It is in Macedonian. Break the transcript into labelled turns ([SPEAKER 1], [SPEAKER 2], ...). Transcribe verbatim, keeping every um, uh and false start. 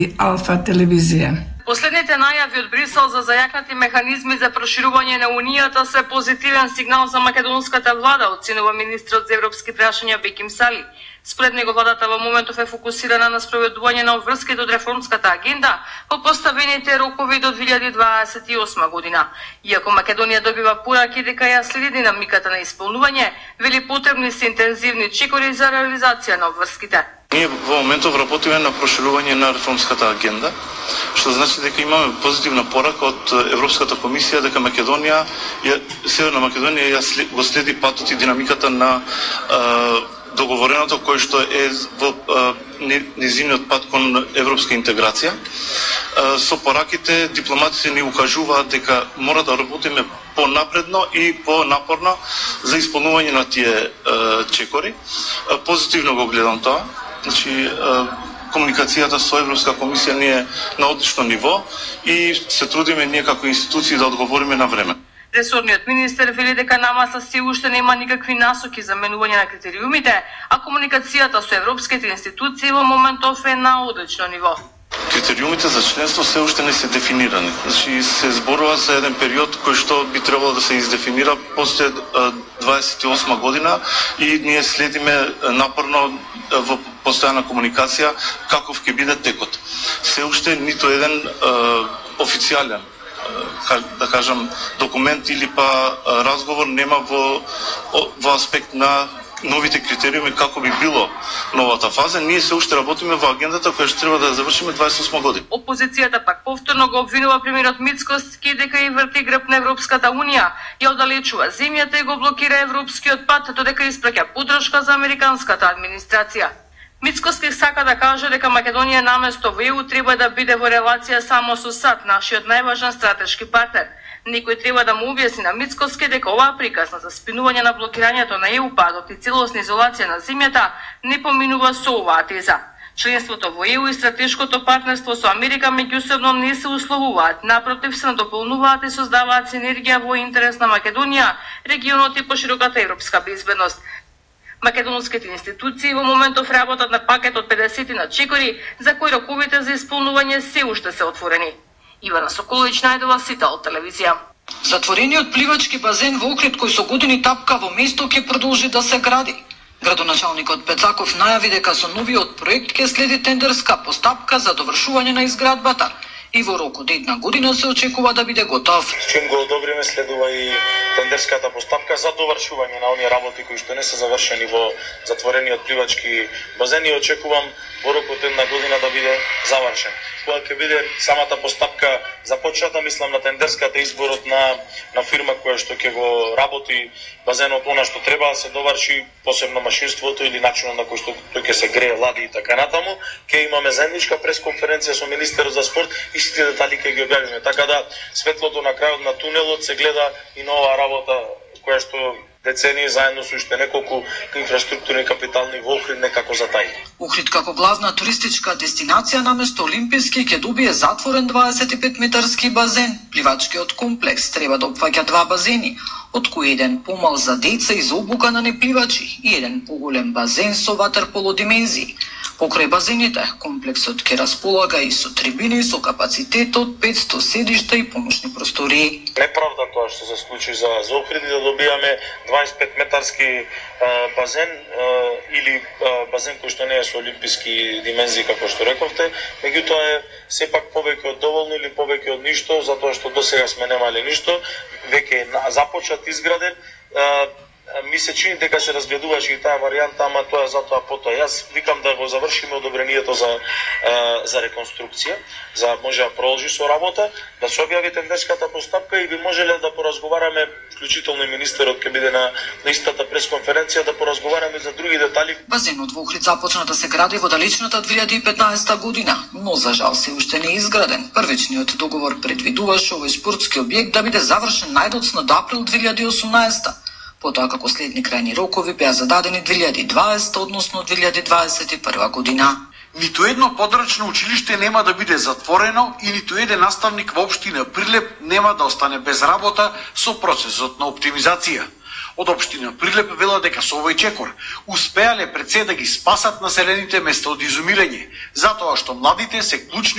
[SPEAKER 1] Алфа телевизија.
[SPEAKER 2] Последните најави од Брисел за зајакнати механизми за проширување на Унијата се позитивен сигнал за македонската влада, оценува министрот за европски прашања Беким Сали. Според него владата во моментов е фокусирана на спроведување на обврските од реформската агенда по поставените рокови до две илјади дваесет и осма година. Иако Македонија добива пораки дека ја следи динамиката на исполнување, вели потребни се интензивни чекори за реализација на обврските.
[SPEAKER 3] Ние во моментов работиме на проширување на реформската агенда, што значи дека имаме позитивна порака од Европската комисија дека Македонија, Северна Македонија ја го следи патот и динамиката на е, договореното кој што е во низиниот пат кон европска интеграција. Е, со пораките дипломатите ни укажуваат дека мора да работиме понапредно и понапорно за исполнување на тие е, чекори. Е, позитивно го гледам тоа. Значи, комуникацијата со Европска комисија не е на одлично ниво и се трудиме ние како институции да одговориме на време.
[SPEAKER 2] Ресорниот министер вели дека намаса се уште нема никакви насоки за менување на критериумите, а комуникацијата со европските институции во моментов е на одлично ниво.
[SPEAKER 3] Критериумите за членство се уште не се дефинирани. Значи се зборува за еден период кој што би требало да се издефинира после дваесет и осма година и ние следиме напорно во постојана комуникација каков ќе биде текот. Се уште ниту еден е, официјален да кажам документ или па разговор нема во во аспект на новите критериуми како би било новата фаза. Ние се уште работиме во агендата која што треба да завршиме дваесет и осма година.
[SPEAKER 2] Опозицијата пак повторно го обвинува премиерот Мицкоски дека и врти грб на Европската унија, ја оддалечува земјата и го блокира европскиот пат, додека испраќа подршка за американската администрација. Мицкоски сака да каже дека Македонија наместо во Е У треба да биде во релација само со САД, нашиот најважен стратешки партнер. Некој треба да му објасни на Мицкоски дека оваа приказна за спинување на блокирањето на Е У падот и целосна изолација на земјата не поминува со оваа теза. Членството во Е У и стратешкото партнерство со Америка меѓусебно не се условуваат, напротив се надополнуваат и создаваат синергија во интерес на Македонија, регионот и пошироката европска безбедност. Македонските институции во моментов работат на пакет од педесет на чекори, за кои роковите за исполнување се уште се отворени. Ивана Соколович, Најдова, Сител телевизија.
[SPEAKER 4] Затворениот пливачки базен во Охрид кој со години тапка во место ќе продолжи да се гради. Градоначалникот Пецаков најави дека со новиот проект ќе следи тендерска постапка за довршување на изградбата и во рок од една година се очекува да биде готов.
[SPEAKER 5] Чим го одобриме следува и тендерската постапка за довршување на оние работи кои што не се завршени во затворениот пливачки базен и очекувам во рок од една година да биде завршен. Кога ќе биде самата постапка започната, мислам на тендерската изборот на на фирма која што ќе го работи базенот она што треба да се доврши, посебно машинството или начинот на кој што тој ќе се грее, лади и така натаму, ќе имаме заедничка пресконференција со министерот за спорт и сите детали ќе ги објавиме. Така да светлото на крајот на тунелот се гледа и нова работа која што децении заедно со уште неколку инфраструктурни капитални во Охрид некако затаи.
[SPEAKER 4] Охрид како главна туристичка дестинација наместо олимписки ќе добие затворен дваесет и пет метарски базен. Пливачкиот комплекс треба да опфаќа два базени, од кои еден помал за деца и за обука на непливачи и еден поголем базен со ватерполо димензии. Покрај базените, комплексот ќе располага и со трибини со капацитет од петсто седишта и помошни простории.
[SPEAKER 5] Неправда тоа што се случи за за Охрид да добијаме дваесет и пет метарски а, базен а, или а, базен кој што не е со олимписки димензии како што рековте, меѓутоа е сепак повеќе од доволно или повеќе од ништо, затоа што досега сме немале ништо, веќе е започнат изграден. А, ми се чини дека се разгледуваше и таа варијанта, ама тоа затоа потоа. Јас викам да го завршиме одобрението за за реконструкција, за може да продолжи со работа, да се објави тендерската постапка и би можеле да поразговараме, вклучително и министерот ќе биде на на истата пресконференција, да поразговараме за други детали.
[SPEAKER 4] Базенот во Охрид започна да се гради во далечната две илјади и петнаесета година, но за жал се уште не е изграден. Првичниот договор предвидуваше овој спортски објект да биде завршен најдоцна до април две илјади и осумнаесета. Потоа како следни крајни рокови беа зададени две илјади и дваесета, односно две илјади дваесет и прва година.
[SPEAKER 6] Ниту едно подрачно училиште нема да биде затворено и ниту еден наставник во општина Прилеп нема да остане без работа со процесот на оптимизација. Од општина Прилеп вела дека со овој чекор успеале пред се да ги спасат населените места од изумирање, затоа што младите се клучни